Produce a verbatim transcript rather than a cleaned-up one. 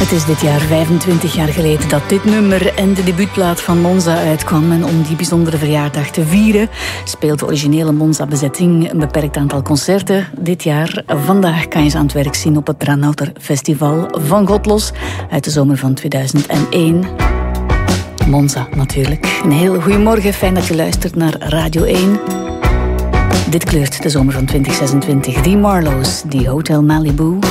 Het is dit jaar vijfentwintig jaar geleden dat dit nummer en de debuutplaat van Monza uitkwam. En om die bijzondere verjaardag te vieren speelt de originele Monza-bezetting een beperkt aantal concerten dit jaar. Vandaag kan je ze aan het werk zien op het Dranouter Festival van God los uit de zomer van tweeduizend één. Monza natuurlijk. Een heel goeiemorgen, fijn dat je luistert naar Radio één. Dit kleurt de zomer van twintig zesentwintig. The Marlows, die Hotel Malibu.